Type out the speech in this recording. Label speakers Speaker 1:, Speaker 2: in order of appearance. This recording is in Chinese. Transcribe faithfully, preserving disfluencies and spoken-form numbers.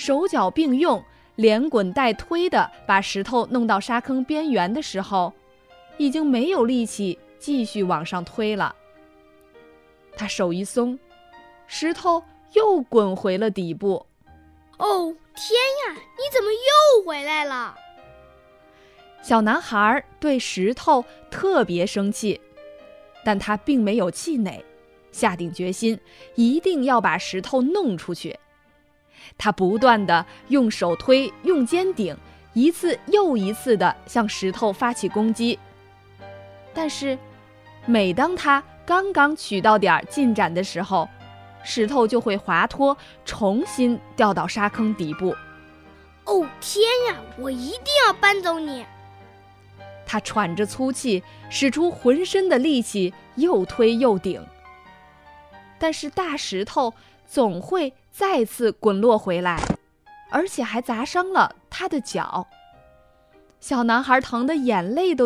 Speaker 1: 手脚并用，连滚带推地把石头弄到沙坑边缘的时候，已经没有力气继续往上推了。他手一松，石头又滚回了底部。
Speaker 2: 哦，天呀，你怎么又回来了？
Speaker 1: 小男孩对石头特别生气，但他并没有气馁，下定决心一定要把石头弄出去。他不断地用手推，用肩顶，一次又一次地向石头发起攻击。但是每当他刚刚取到点进展的时候，石头就会滑脱，重新掉到沙坑底部。
Speaker 2: 哦，天呀，我一定要搬走你！
Speaker 1: 他喘着粗气，使出浑身的力气，又推又顶。但是大石头总会再次滚落回来，而且还砸伤了他的脚。小男孩疼得眼泪都